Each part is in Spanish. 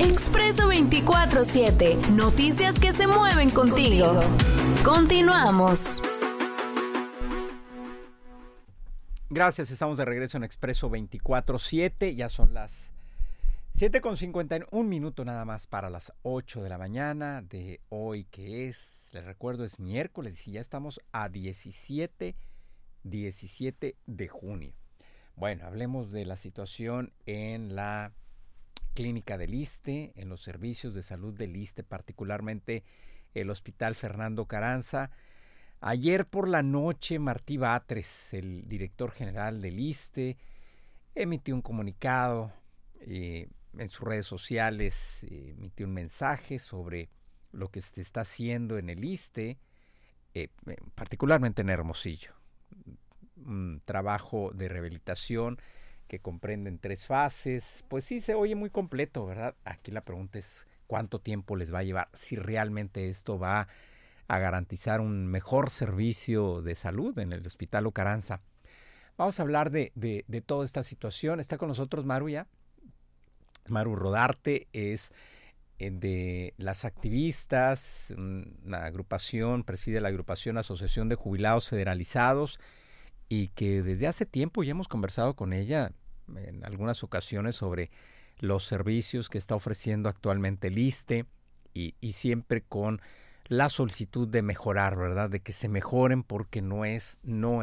Expreso 24/7. Noticias que se mueven contigo. Continuamos. Gracias, estamos de regreso en Expreso 24/7. Ya son las 7:51 nada más para las 8 de la mañana de hoy, que es, les recuerdo, es miércoles y ya estamos a 17 de junio. Bueno, hablemos de la situación en la clínica del ISSSTE, en los servicios de salud del ISSSTE, particularmente el Hospital Fernando Carranza. Ayer por la noche, Martí Batres, el director general del ISSSTE, emitió un comunicado en sus redes sociales, emitió un mensaje sobre lo que se está haciendo en el ISSSTE, particularmente en Hermosillo. Un trabajo de rehabilitación que comprende en 3 fases. Pues sí, se oye muy completo, ¿verdad? Aquí la pregunta es cuánto tiempo les va a llevar, si realmente esto va a garantizar un mejor servicio de salud en el Hospital Carranza. Vamos a hablar de toda esta situación. Está con nosotros Maru ya. Maru Rodarte es de las activistas, una agrupación, preside la agrupación Asociación de Jubilados Federalizados, y que desde hace tiempo ya hemos conversado con ella en algunas ocasiones sobre los servicios que está ofreciendo actualmente el ISSSTE y siempre con la solicitud de mejorar, ¿verdad? De que se mejoren, porque no es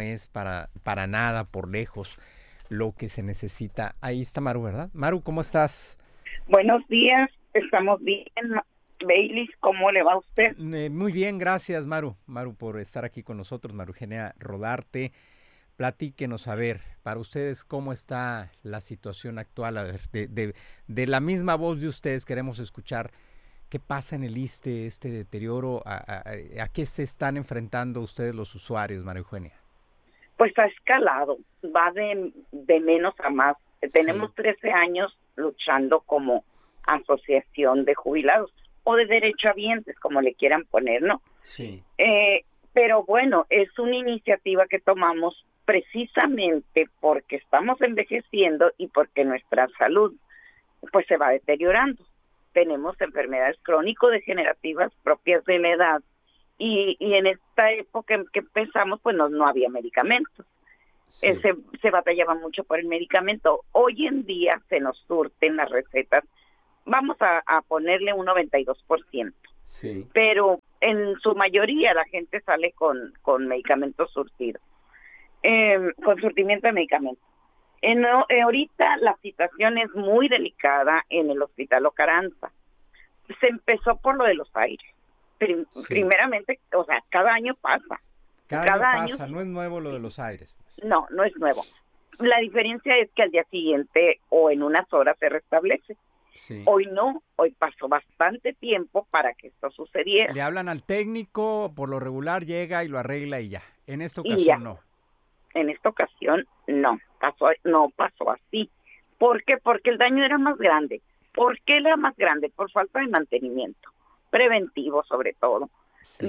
para nada por lejos lo que se necesita. Ahí está Maru, ¿verdad? Maru, ¿cómo estás? Buenos días, estamos bien. Baileys, ¿cómo le va a usted? Muy bien, gracias Maru. Maru, por estar aquí con nosotros. Maru Eugenia Rodarte, platíquenos, a ver, para ustedes, ¿cómo está la situación actual? A ver, de la misma voz de ustedes queremos escuchar qué pasa en el ISSSTE, este deterioro, a qué se están enfrentando ustedes los usuarios, María Eugenia. Pues ha escalado, va de menos a más. Tenemos 13 años luchando como asociación de jubilados o de derechohabientes, como le quieran poner, ¿no? Sí. Pero bueno, es una iniciativa que tomamos precisamente porque estamos envejeciendo y porque nuestra salud pues se va deteriorando. Tenemos enfermedades crónico-degenerativas propias de la edad y en esta época en que empezamos pues no había medicamentos. Sí. Se batallaba mucho por el medicamento. Hoy en día se nos surten las recetas, vamos a ponerle un 92%. Sí. Pero en su mayoría la gente sale con medicamentos surtidos, con surtimiento de medicamentos. Ahorita la situación es muy delicada en el Hospital Carranza. Se empezó por lo de los aires. Primeramente, o sea, cada año pasa. Cada año pasa, no es nuevo lo de los aires. Pues. No es nuevo. La diferencia es que al día siguiente o en unas horas se restablece. Sí. Hoy no, hoy pasó bastante tiempo para que esto sucediera. Le hablan al técnico, por lo regular llega y lo arregla y ya. En esta ocasión no. En esta ocasión no pasó así. ¿Por qué? Porque el daño era más grande. ¿Por qué era más grande? Por falta de mantenimiento preventivo, sobre todo. Sí.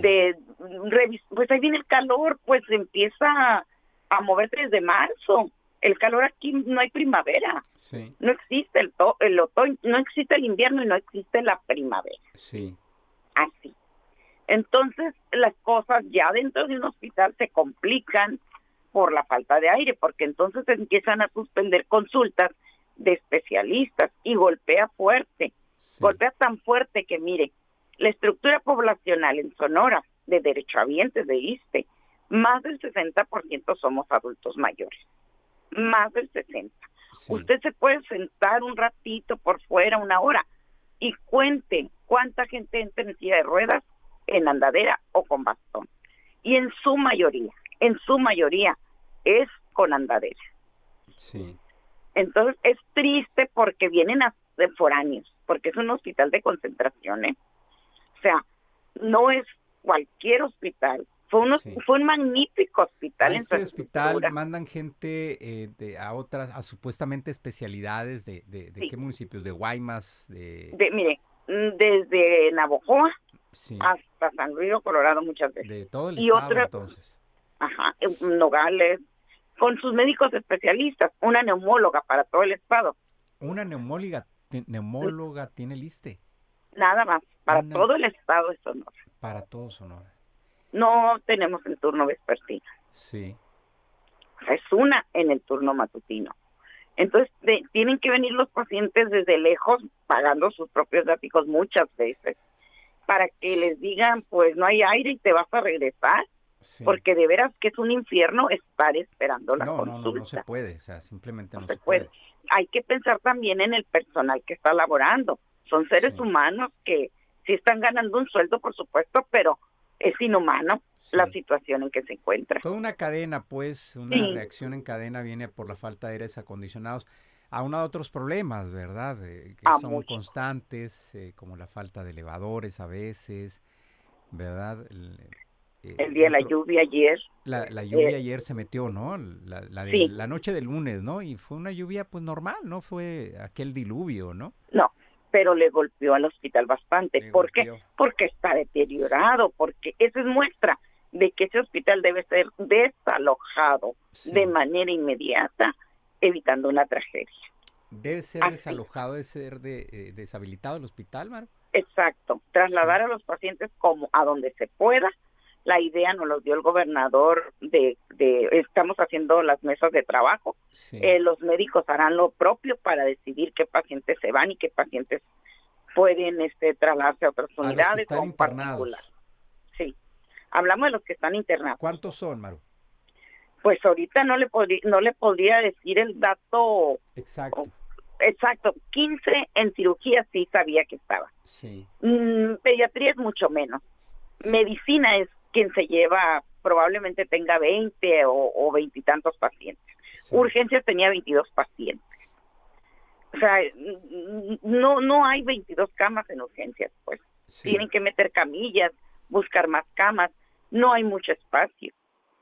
Pues ahí viene el calor, pues empieza a moverse desde marzo. El calor aquí, no hay primavera. Sí. No existe el otoño, no existe el invierno y no existe la primavera. Sí. Así. Entonces, las cosas ya dentro de un hospital se complican por la falta de aire, porque entonces se empiezan a suspender consultas de especialistas y golpea fuerte. Sí. Golpea tan fuerte que, mire, la estructura poblacional en Sonora de derechohabientes de ISSSTE, más del 60% somos adultos mayores. Más del 60%. Sí. Usted se puede sentar un ratito por fuera, 1 hora, y cuente cuánta gente entra en silla de ruedas, en andadera o con bastón. Y en su mayoría es con andadera. Sí. Entonces es triste porque vienen de foráneos, porque es un hospital de concentración, ¿eh? O sea, no es cualquier hospital. Fue un magnífico hospital. A este hospital mandan gente a supuestamente especialidades de sí. ¿Qué municipios? De Guaymas, mire, desde Navojoa sí. hasta San Luis, Colorado, muchas veces. De todo el estado, entonces. Ajá, Nogales, con sus médicos especialistas, una neumóloga para todo el estado. Una neumóloga neumóloga tiene el ISSSTE? Nada más, para todo el estado de Sonora. Para todo Sonora. No tenemos el turno vespertino. Sí. Es una en el turno matutino. Entonces, tienen que venir los pacientes desde lejos, pagando sus propios viáticos muchas veces, para que les digan, pues no hay aire y te vas a regresar. Sí. Porque de veras que es un infierno estar esperando la consulta. No se puede, o sea, simplemente no se puede. Hay que pensar también en el personal que está laborando. Son seres humanos que sí están ganando un sueldo, por supuesto, pero es inhumano la situación en que se encuentra. Toda una cadena, pues, una reacción en cadena viene por la falta de aires acondicionados, aunado a otros problemas, ¿verdad? Que son constantes, como la falta de elevadores a veces, ¿verdad? El día de la lluvia ayer. La lluvia ayer se metió, ¿no? La noche del lunes, ¿no? Y fue una lluvia, pues, normal, no fue aquel diluvio, ¿no? No, pero le golpeó al hospital bastante. ¿Por qué? Porque está deteriorado, porque esa es muestra de que ese hospital debe ser desalojado de manera inmediata, evitando una tragedia. ¿Debe ser desalojado, debe ser deshabilitado el hospital, Maru? Exacto, trasladar a los pacientes como a donde se pueda. La idea nos lo dio el gobernador estamos haciendo las mesas de trabajo. Los médicos harán lo propio para decidir qué pacientes se van y qué pacientes pueden trasladarse a otras unidades. A los que están internados. Sí, hablamos de los que están internados. ¿Cuántos son, Maru? Pues ahorita no le podría decir el dato exacto. Exacto, 15 en cirugía sí sabía que estaba. Sí. Pediatría es mucho menos. Medicina es quien se lleva, probablemente tenga 20 o 20 y tantos pacientes. Sí. Urgencias tenía 22 pacientes. O sea, no hay 22 camas en urgencias, pues. Sí. Tienen que meter camillas, buscar más camas, no hay mucho espacio.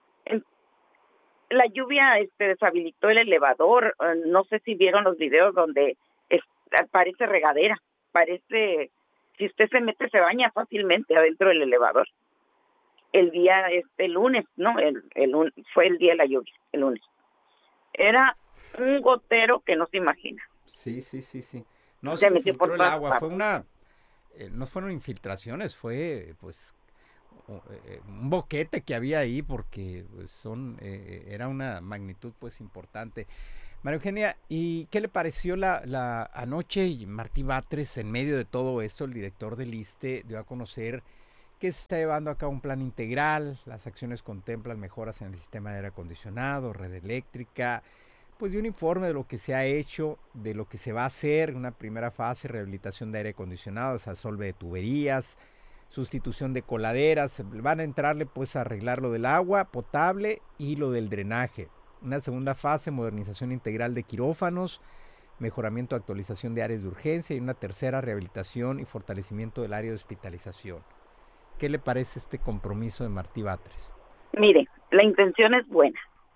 La lluvia deshabilitó el elevador, no sé si vieron los videos donde parece regadera, parece, si usted se mete se baña fácilmente adentro del elevador. El día lunes, ¿no? Fue el día de la lluvia, el lunes. Era un gotero que no se imagina. Sí. No se metió por el agua, fue no fueron infiltraciones, fue pues un boquete que había ahí porque pues, era una magnitud pues importante. María Eugenia, ¿y qué le pareció la anoche? Y Martí Batres, en medio de todo esto, el director del ISSSTE dio a conocer que se está llevando a cabo un plan integral. Las acciones contemplan mejoras en el sistema de aire acondicionado, red eléctrica, pues dio un informe de lo que se ha hecho, de lo que se va a hacer, una primera fase, rehabilitación de aire acondicionado, desasolve de tuberías, sustitución de coladeras, van a entrarle pues a arreglar lo del agua potable y lo del drenaje. Una segunda fase, modernización integral de quirófanos, mejoramiento, actualización de áreas de urgencia, y una tercera, rehabilitación y fortalecimiento del área de hospitalización. ¿Qué le parece este compromiso de Martí Batres? Mire, la intención es buena,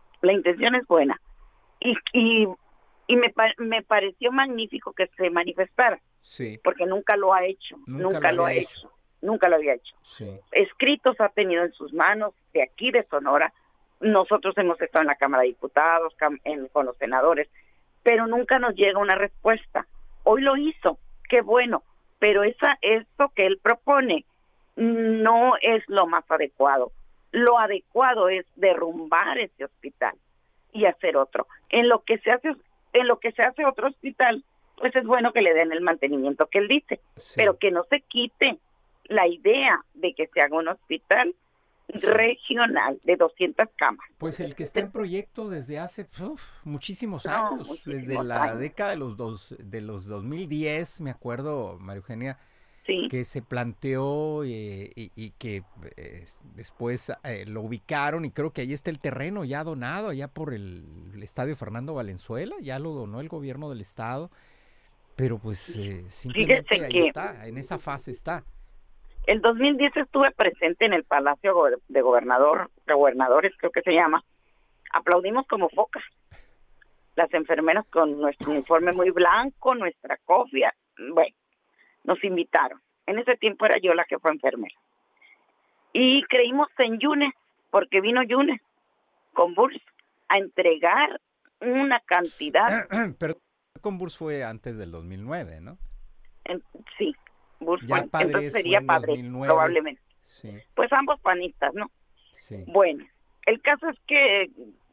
y me pareció magnífico que se manifestara, sí, porque nunca lo ha hecho, nunca lo había hecho. Sí. Escritos ha tenido en sus manos de aquí de Sonora. Nosotros hemos estado en la Cámara de Diputados, con los senadores, pero nunca nos llega una respuesta. Hoy lo hizo, qué bueno, pero esto que él propone no es lo más adecuado. Lo adecuado es derrumbar ese hospital y hacer otro. En lo que se hace otro hospital, pues es bueno que le den el mantenimiento que él dice, sí, pero que no se quite la idea de que se haga un hospital regional de 200 camas. Pues el que está en proyecto desde hace muchísimos años, desde la década de los 2010, me acuerdo, María Eugenia, sí, que se planteó y que después lo ubicaron, y creo que ahí está el terreno ya donado, allá por el estadio Fernando Valenzuela, ya lo donó el gobierno del estado, pero pues simplemente ahí está, en esa fase está. El 2010 estuve presente en el Palacio de Gobernadores, creo que se llama. Aplaudimos como focas. Las enfermeras con nuestro uniforme muy blanco, nuestra cofia. Bueno, nos invitaron. En ese tiempo era yo la que fue enfermera. Y creímos en Yunes, porque vino Yunes con Burs a entregar una cantidad. Con Burs fue antes del 2009, ¿no? Sí, Burs Ya fue, Padres entonces sería fue en Padres, 2009. probablemente. Sí, Pues ambos panistas, ¿no? sí. Bueno, el caso es que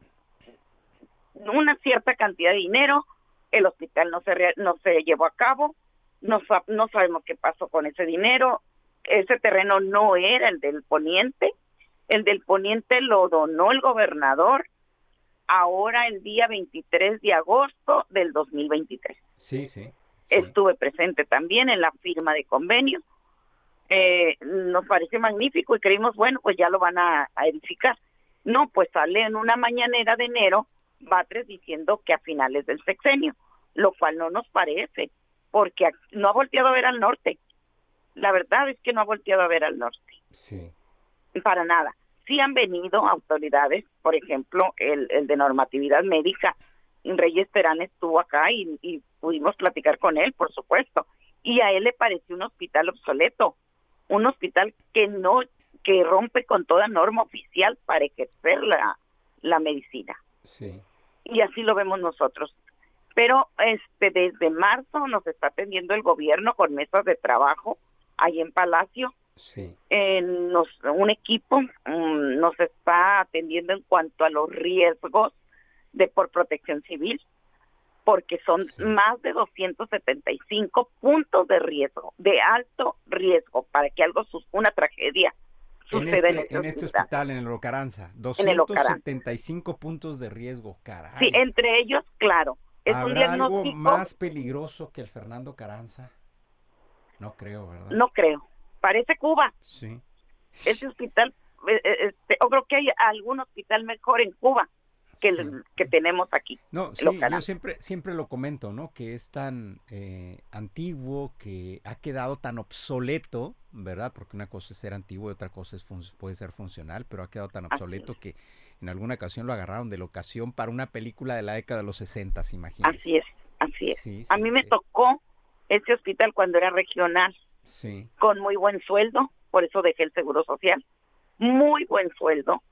una cierta cantidad de dinero, el hospital no se llevó a cabo, no sabemos qué pasó con ese dinero, ese terreno no era el del poniente lo donó el gobernador ahora el día 23 de agosto del 2023. Sí, sí. Estuve presente también en la firma de convenio, nos pareció magnífico y creímos, bueno, pues ya lo van a edificar. No, pues sale en una mañanera de enero Batres diciendo que a finales del sexenio, lo cual no nos parece, porque no ha volteado a ver al norte. La verdad es que no ha volteado a ver al norte. Sí. Para nada. Sí han venido autoridades, por ejemplo, el de normatividad médica, Reyes Terán estuvo acá y pudimos platicar con él, por supuesto, y a él le pareció un hospital obsoleto, un hospital que rompe con toda norma oficial para ejercer la medicina. Sí. Y así lo vemos nosotros. Pero desde marzo nos está atendiendo el gobierno con mesas de trabajo ahí en Palacio. Sí. Un equipo nos está atendiendo en cuanto a los riesgos por protección civil, porque son más de 275 puntos de riesgo, de alto riesgo, para que una tragedia suceda en este hospital, en el Locaranza. 275 puntos de riesgo, caray. Sí, entre ellos, claro. Es un ¿Habrá algo diagnóstico más peligroso que el Fernando Carranza? No creo, ¿verdad? No creo. Parece Cuba. Sí. Ese hospital, yo creo que hay algún hospital mejor en Cuba que el que tenemos aquí. No, sí, yo siempre lo comento, ¿no? Que es tan antiguo, que ha quedado tan obsoleto, ¿verdad? Porque una cosa es ser antiguo y otra cosa puede ser funcional, pero ha quedado tan obsoleto que en alguna ocasión lo agarraron de la ocasión para una película de la década de los 60, imagínense. Así es. Sí, a mí me tocó ese hospital cuando era regional, con muy buen sueldo, por eso dejé el Seguro Social, muy buen sueldo,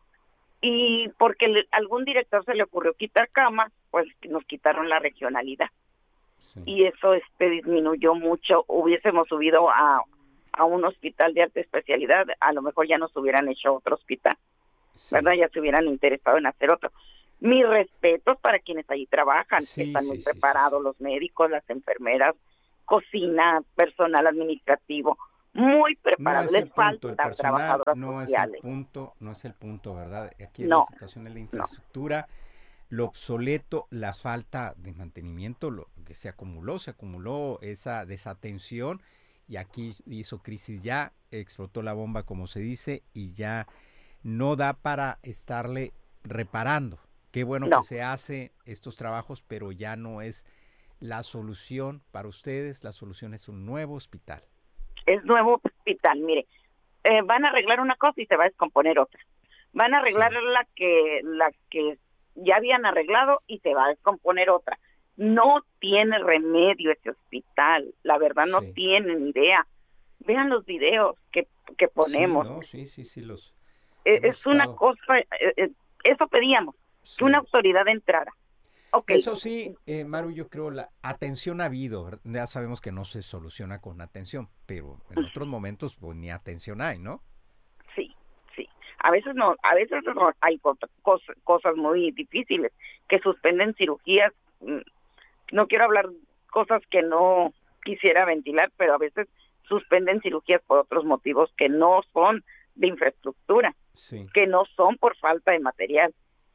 y porque algún director se le ocurrió quitar camas, pues nos quitaron la regionalidad. Sí. Y eso disminuyó mucho. Hubiésemos subido a un hospital de alta especialidad, a lo mejor ya nos hubieran hecho otro hospital, ¿verdad? Ya se hubieran interesado en hacer otro. Mis respetos para quienes allí trabajan, están muy preparados, los médicos, las enfermeras, cocina, personal administrativo, muy preparado. Les faltan trabajadoras sociales. No es el punto, ¿verdad? Aquí la situación es la infraestructura, lo obsoleto, la falta de mantenimiento, lo que se acumuló esa desatención, y aquí hizo crisis ya, explotó la bomba, como se dice, y ya no da para estarle reparando. Qué bueno que se hace estos trabajos, pero ya no es la solución para ustedes. La solución es un nuevo hospital. Es nuevo hospital, mire, van a arreglar una cosa y se va a descomponer otra. Van a arreglar la que ya habían arreglado y se va a descomponer otra. No tiene remedio ese hospital, la verdad no tienen idea. Vean los videos que ponemos. Sí, los es una cosa, eso pedíamos, que una autoridad entrara. Okay. Eso sí, Maru, yo creo la atención ha habido, ¿verdad? Ya sabemos que no se soluciona con atención, pero en otros momentos pues ni atención hay, ¿no? Sí. A veces no hay cosas muy difíciles que suspenden cirugías. No quiero hablar cosas que no quisiera ventilar, pero a veces suspenden cirugías por otros motivos que no son de infraestructura, que no son por falta de material,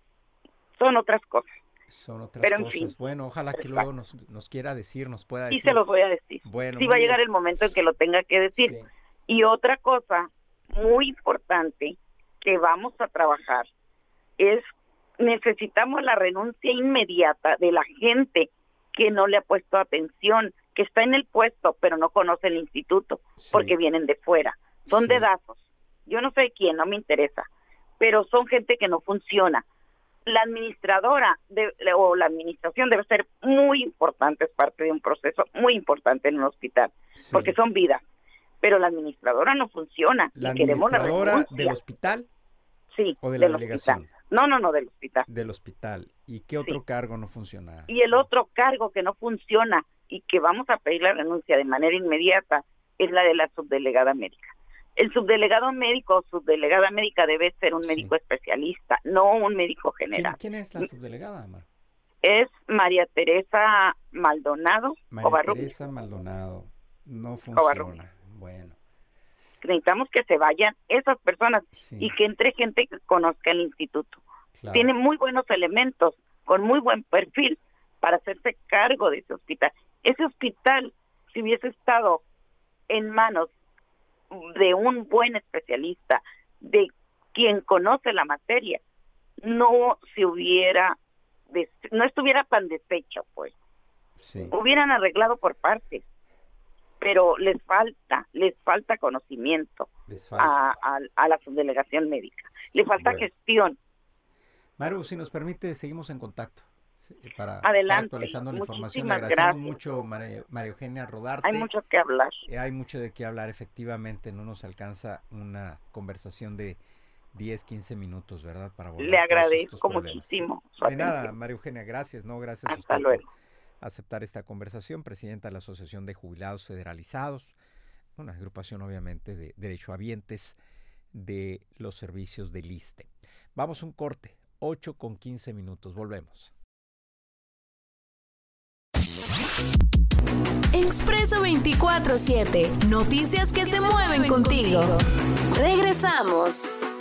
son otras cosas. Pero en fin, bueno, ojalá que luego nos quiera decir, nos pueda decir. Sí, se los voy a decir. Bueno, sí va a llegar el momento en que lo tenga que decir. Sí. Y otra cosa muy importante que vamos a trabajar es, necesitamos la renuncia inmediata de la gente que no le ha puesto atención, que está en el puesto, pero no conoce el instituto, porque vienen de fuera. Son dedazos. Yo no sé quién, no me interesa, pero son gente que no funciona. La administradora o la administración debe ser muy importante, es parte de un proceso muy importante en un hospital, porque son vidas, pero la administradora no funciona. ¿La administradora del hospital? Sí, ¿o de la delegación? Hospital. No, del hospital. Del hospital. ¿Y qué otro cargo no funciona? Y el otro cargo que no funciona y que vamos a pedir la renuncia de manera inmediata es la de la subdelegada médica. El subdelegado médico o subdelegada médica debe ser un médico especialista, no un médico general. ¿Quién es la subdelegada, Mar? Es María Teresa Maldonado. María Teresa Maldonado. No funciona. Bueno. Necesitamos que se vayan esas personas y que entre gente que conozca el instituto. Claro. Tiene muy buenos elementos, con muy buen perfil para hacerse cargo de ese hospital. Ese hospital, si hubiese estado en manos de un buen especialista, de quien conoce la materia, no estuviera tan deshecho, pues. Sí. Hubieran arreglado por partes, pero les falta conocimiento a la subdelegación médica. Le falta gestión. Maru, si nos permite, seguimos en contacto para Adelante. Estar actualizando la información. Le agradecemos mucho, María Eugenia Rodarte. Hay mucho que hablar. Hay mucho de qué hablar, efectivamente. No nos alcanza una conversación de 10, 15 minutos, ¿verdad? Para Le agradezco muchísimo. De nada, María Eugenia, gracias. Gracias a usted por aceptar esta conversación. Presidenta de la Asociación de Jubilados Federalizados, una agrupación obviamente de derechohabientes de los servicios del ISSSTE. Vamos a un corte, 8:15. Volvemos. Expreso 24/7. Noticias que se mueven contigo. Regresamos.